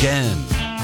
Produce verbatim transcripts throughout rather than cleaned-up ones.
again.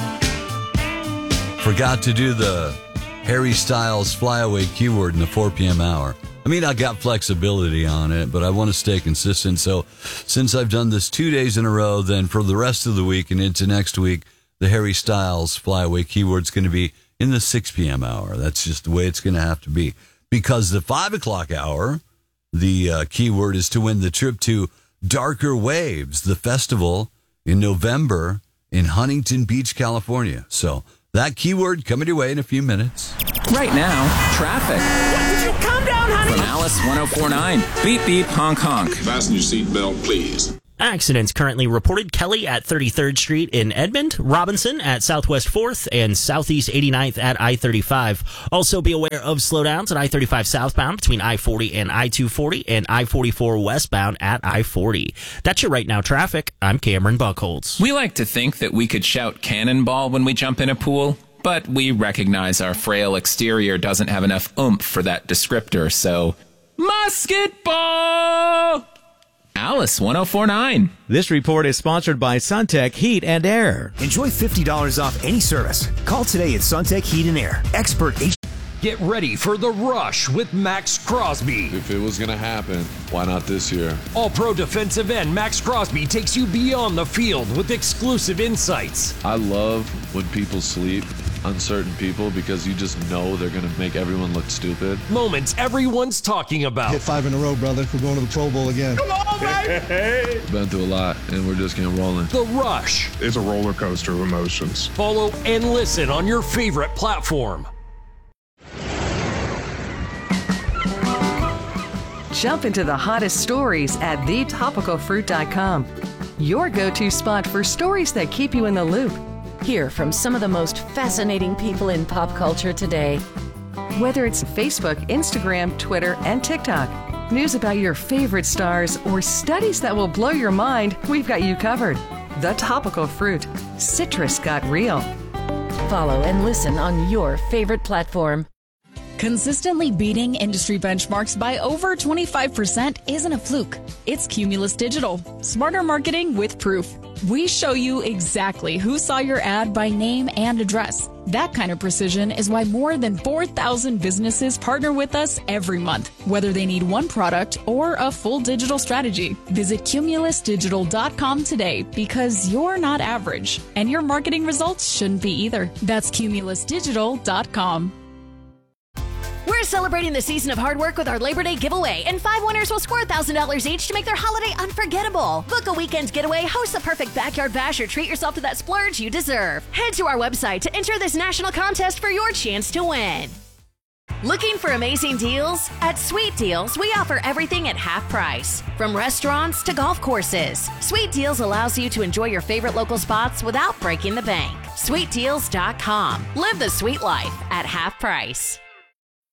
Forgot to do the Harry Styles flyaway keyword in the four p.m. hour. I mean, I got flexibility on it, but I want to stay consistent. So since I've done this two days in a row, then for the rest of the week and into next week, the Harry Styles flyaway keyword's going to be in the six p.m. hour. That's just the way it's going to have to be. Because the five o'clock hour, the uh, keyword is to win the trip to Darker Waves, the festival in November in Huntington Beach, California. So that keyword coming your way in a few minutes. Right now, traffic. What, did you calm down, honey? From Alice one oh four point nine. Beep, beep, honk, honk. Fasten your seatbelt, please. Accidents currently reported. Kelly at thirty-third Street in Edmond, Robinson at Southwest fourth, and Southeast eighty-ninth at I thirty-five. Also be aware of slowdowns at I thirty-five southbound between I forty and I two forty, and I forty-four westbound at I forty. That's your Right Now traffic. I'm Cameron Buckholz. We like to think that we could shout cannonball when we jump in a pool, but we recognize our frail exterior doesn't have enough oomph for that descriptor, so musketball! Alice one oh four point nine. This report is sponsored by Suntech Heat and Air. Enjoy fifty dollars off any service. Call today at Suntech Heat and Air. Expert H. Get ready for The Rush with Max Crosby. If it was going to happen, why not this year? All-pro defensive end Max Crosby takes you beyond the field with exclusive insights. I love when people sleep, uncertain people, because you just know they're going to make everyone look stupid. Moments everyone's talking about. Hit five in a row, brother. We're going to the Pro Bowl again. Come on, baby! Been through a lot, and we're just getting rolling. The Rush. It's a roller coaster of emotions. Follow and listen on your favorite platform. Jump into the hottest stories at the topical fruit dot com. Your go-to spot for stories that keep you in the loop. Hear from some of the most fascinating people in pop culture today. Whether it's Facebook, Instagram, Twitter, and TikTok, news about your favorite stars, or studies that will blow your mind, we've got you covered. The Topical Fruit. Citrus got real. Follow and listen on your favorite platform. Consistently beating industry benchmarks by over twenty-five percent isn't a fluke. It's Cumulus Digital. Smarter marketing with proof. We show you exactly who saw your ad by name and address. That kind of precision is why more than four thousand businesses partner with us every month, whether they need one product or a full digital strategy. Visit cumulus digital dot com today, because you're not average, and your marketing results shouldn't be either. That's cumulus digital dot com. We're celebrating the season of hard work with our Labor Day giveaway, and five winners will score one thousand dollars each to make their holiday unforgettable. Book a weekend getaway, host the perfect backyard bash, or treat yourself to that splurge you deserve. Head to our website to enter this national contest for your chance to win. Looking for amazing deals? At Sweet Deals, we offer everything at half price, from restaurants to golf courses. Sweet Deals allows you to enjoy your favorite local spots without breaking the bank. sweet deals dot com. Live the sweet life at half price.